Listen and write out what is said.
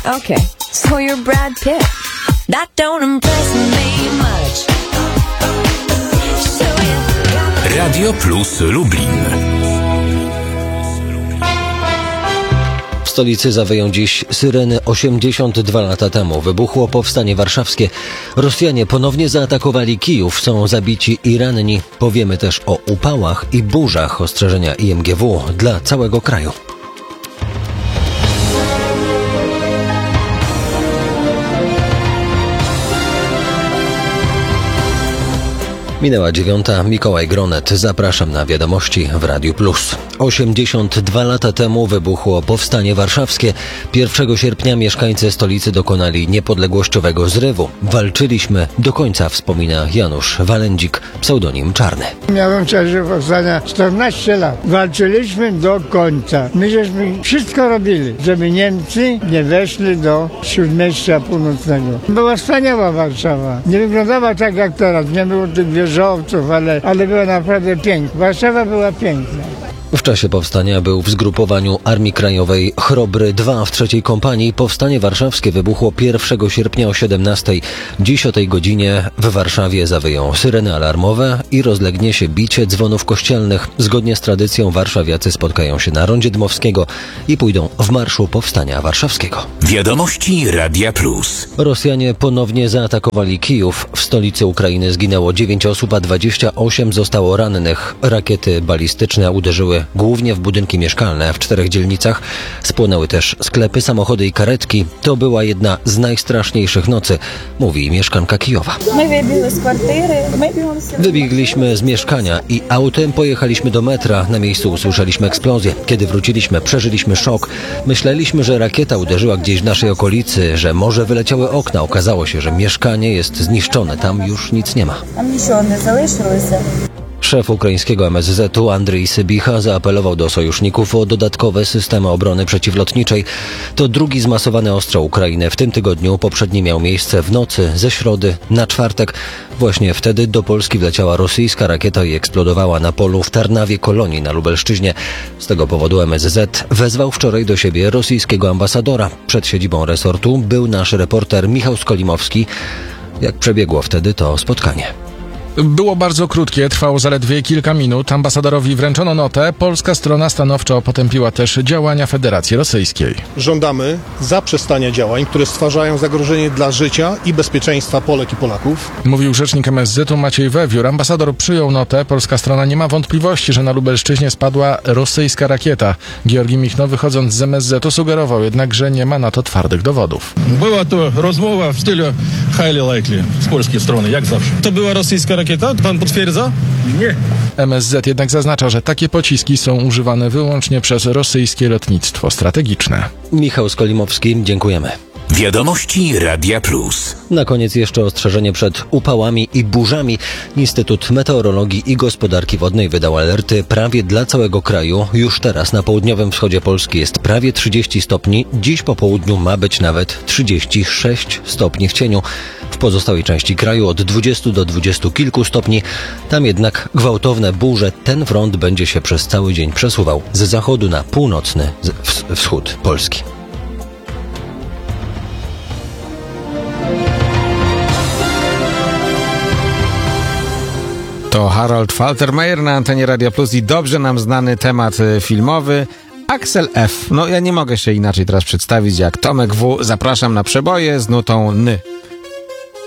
Okay, so you're Brad Pitt. That don't impress me much. So Radio Plus Lublin. W stolicy zawyją dziś syreny. 82 lata temu wybuchło powstanie warszawskie. Rosjanie ponownie zaatakowali Kijów, są zabici i ranni. Powiemy też o upałach i burzach. Ostrzeżenia IMGW dla całego kraju. Minęła 9. Mikołaj Gronet. Zapraszam na wiadomości w Radiu Plus. 82 lata temu wybuchło powstanie warszawskie. 1 sierpnia mieszkańcy stolicy dokonali niepodległościowego zrywu. Walczyliśmy do końca, wspomina Janusz Walędzik, pseudonim Czarny. Miałem w czasie powstania 14 lat. Walczyliśmy do końca. My żeśmy wszystko robili, żeby Niemcy nie weszli do Śródmieścia Północnego. Była wspaniała Warszawa. Nie wyglądała tak jak teraz. Nie było tych wieżowców, ale była naprawdę piękna. Warszawa była piękna. W czasie powstania był w zgrupowaniu Armii Krajowej Chrobry II w 3. kompanii. Powstanie warszawskie wybuchło 1 sierpnia o 17. Dziś o tej godzinie w Warszawie zawyją syreny alarmowe i rozlegnie się bicie dzwonów kościelnych. Zgodnie z tradycją warszawiacy spotkają się na Rondzie Dmowskiego i pójdą w marszu powstania warszawskiego. Wiadomości Radia Plus. Rosjanie ponownie zaatakowali Kijów. W stolicy Ukrainy zginęło 9 osób, a 28 zostało rannych. Rakiety balistyczne uderzyły głównie w budynki mieszkalne w 4 dzielnicach. Spłonęły też sklepy, samochody i karetki. To była jedna z najstraszniejszych nocy, mówi mieszkanka Kijowa. Wybiegliśmy z mieszkania i autem pojechaliśmy do metra. Na miejscu usłyszeliśmy eksplozję. Kiedy wróciliśmy, przeżyliśmy szok. Myśleliśmy, że rakieta uderzyła gdzieś w naszej okolicy, że może wyleciały okna. Okazało się, że mieszkanie jest zniszczone. Tam już nic nie ma. Szef ukraińskiego MSZ-u Andrii Sybicha zaapelował do sojuszników o dodatkowe systemy obrony przeciwlotniczej. To drugi zmasowany ostrzał Ukrainy w tym tygodniu. Poprzedni miał miejsce w nocy ze środy na czwartek. Właśnie wtedy do Polski wleciała rosyjska rakieta i eksplodowała na polu w Tarnawie Kolonii na Lubelszczyźnie. Z tego powodu MSZ wezwał wczoraj do siebie rosyjskiego ambasadora. Przed siedzibą resortu był nasz reporter Michał Skolimowski. Jak przebiegło wtedy to spotkanie? Było bardzo krótkie, trwało zaledwie kilka minut. Ambasadorowi wręczono notę. Polska strona stanowczo potępiła też działania Federacji Rosyjskiej. Żądamy zaprzestania działań, które stwarzają zagrożenie dla życia i bezpieczeństwa Polek i Polaków. Mówił rzecznik MSZ-u Maciej Wewiór. Ambasador przyjął notę. Polska strona nie ma wątpliwości, że na Lubelszczyźnie spadła rosyjska rakieta. Georgi Michno, wychodząc z MSZ-u, sugerował jednak, że nie ma na to twardych dowodów. Była to rozmowa w stylu highly likely z polskiej strony, jak zawsze. To była rosyjska rakieta? Pan potwierdza? Nie. MSZ jednak zaznacza, że takie pociski są używane wyłącznie przez rosyjskie lotnictwo strategiczne. Michał Skolimowski, dziękujemy. Wiadomości Radia Plus. Na koniec jeszcze ostrzeżenie przed upałami i burzami. Instytut Meteorologii i Gospodarki Wodnej wydał alerty prawie dla całego kraju. Już teraz na południowym wschodzie Polski jest prawie 30 stopni. Dziś po południu ma być nawet 36 stopni w cieniu. W pozostałej części kraju od 20 do 20 kilku stopni. Tam jednak gwałtowne burze. Ten front będzie się przez cały dzień przesuwał z zachodu na północny wschód Polski. To Harold Faltermeyer na antenie Radia Plus i dobrze nam znany temat filmowy Axel F. No ja nie mogę się inaczej teraz przedstawić jak Tomek W. Zapraszam na przeboje z nutą Ny.